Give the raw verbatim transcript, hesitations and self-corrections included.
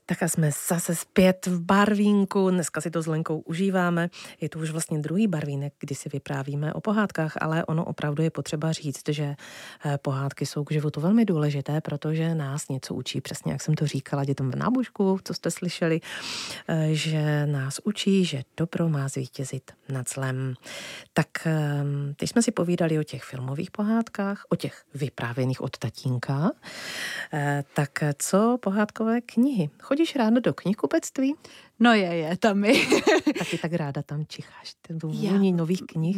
Tak a jsme zase zpět v barvínku, dneska si to s Lenkou užíváme. Je to už vlastně druhý barvínek, kdy si vyprávíme o pohádkách, ale ono opravdu je potřeba říct, že pohádky jsou k životu velmi důležité, protože nás něco učí, přesně jak jsem to říkala dětem v nábožku, co jste slyšeli, že nás učí, že dobro má zvítězit nad zlem. Tak teď jsme si povídali o těch filmových pohádkách, o těch vyprávěných od tatínka. Tak co pohádkové knihy? Chodíš ráda do knihkupectví? No je, je, tam je. Taky tak ráda tam čicháš, ten vůni nových knih.